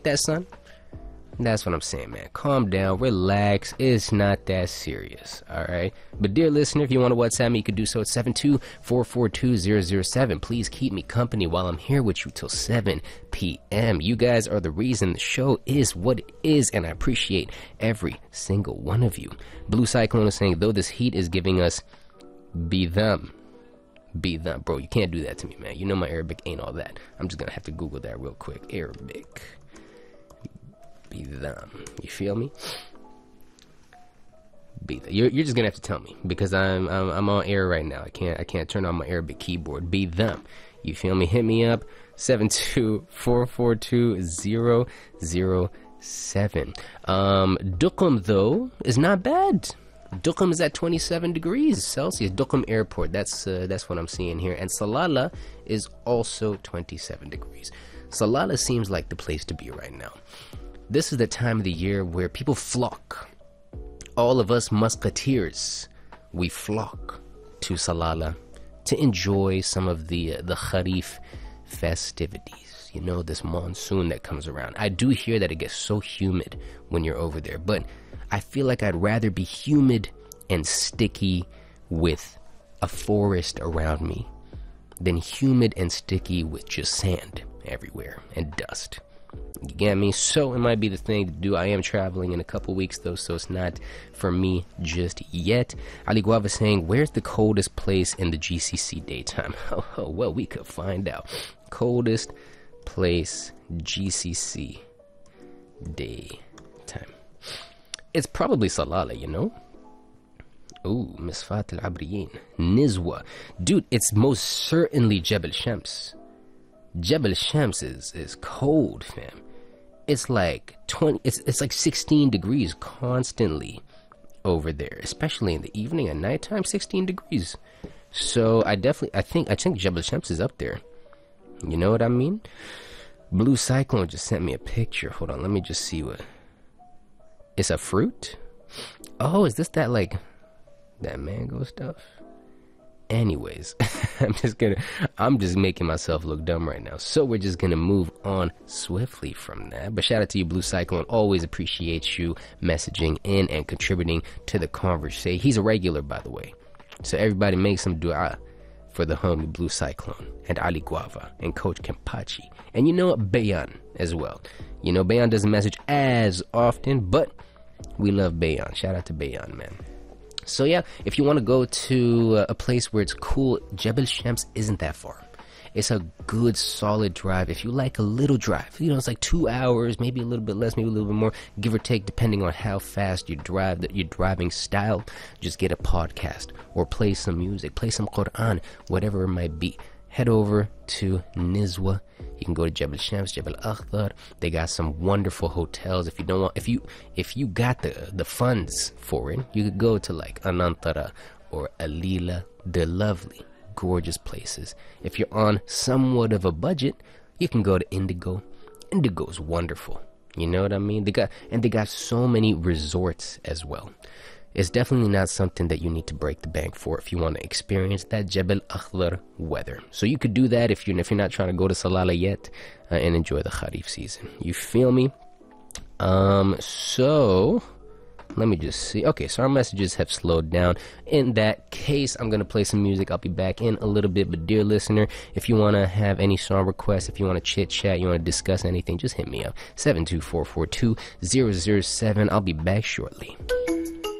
that, son? That's what I'm saying, man. Calm down, relax. It's not that serious, all right? But dear listener, if you want to WhatsApp me, you can do so at 72442-007. Please keep me company while I'm here with you till 7 p.m. You guys are the reason the show is what it is, and I appreciate every single one of you. Blue Cyclone is saying, though this heat is giving us be them. Bro, you can't do that to me, man. You know my Arabic ain't all that. I'm just going to have to Google that real quick. Arabic. Be them. You feel me? You're just gonna have to tell me because I'm on air right now. I can't turn on my Arabic keyboard. Be them. You feel me? Hit me up 72442-007. Duqm though is not bad. Duqm is at 27 degrees Celsius. Duqm Airport. That's what I'm seeing here. And Salalah is also 27 degrees. Salalah seems like the place to be right now. This is the time of the year where people flock. All of us musketeers, we flock to Salalah to enjoy some of the Kharif festivities. You know, this monsoon that comes around. I do hear that it gets so humid when you're over there, but I feel like I'd rather be humid and sticky with a forest around me than humid and sticky with just sand everywhere and dust. You get me? So it might be the thing to do. I am traveling in a couple weeks though, so it's not for me just yet. Ali Guava saying, where's the coldest place in the GCC daytime? Oh, well, we could find out. Coldest place GCC daytime. It's probably Salalah, you know? Ooh, Misfat al-Abriyin. Nizwa. Dude, it's most certainly Jebel Shams. Jebel Shams is cold, fam. It's like 20, it's like 16 degrees constantly over there, especially in the evening and nighttime, 16 degrees. So I think Jebel Shams is up there. You know what I mean? Blue Cyclone just sent me a picture. Hold on, let me just see what. It's a fruit? Oh, is this that mango stuff? Anyways, I'm just making myself look dumb right now. So we're just gonna move on swiftly from that. But shout out to you, Blue Cyclone. Always appreciate you messaging in and contributing to the conversation. He's a regular, by the way. So everybody make some dua for the homie Blue Cyclone and Ali Guava and Coach Kempachi. And you know what? Bayan as well. You know, Bayan doesn't message as often, but we love Bayan. Shout out to Bayan, man. So yeah, if you want to go to a place where it's cool, Jebel Shams isn't that far. It's a good solid drive. If you like a little drive, you know, it's like 2 hours, maybe a little bit less, maybe a little bit more, give or take, depending on how fast you drive, your driving style. Just get a podcast or play some music, play some Quran, whatever it might be. Head over to Nizwa. You can go to Jebel Shams, Jebel Akhdar. They got some wonderful hotels. If you got the funds for it, you could go to like Anantara or Alila. They're lovely, gorgeous places. If you're on somewhat of a budget, you can go to Indigo. Indigo's wonderful. You know what I mean? They got so many resorts as well. It's definitely not something that you need to break the bank for if you want to experience that Jebel Akhdar weather. So you could do that if you're not trying to go to Salalah yet and enjoy the Kharif season. You feel me? So let me just see. Okay, so our messages have slowed down. In that case, I'm going to play some music. I'll be back in a little bit. But dear listener, if you want to have any song requests, if you want to chit chat, you want to discuss anything, just hit me up. 72442-007. I'll be back shortly.